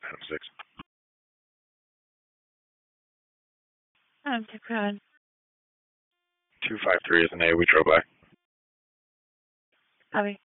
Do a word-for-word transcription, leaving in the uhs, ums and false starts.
Adam six. Um, go ahead. two five three is an A. We drove by. Copy.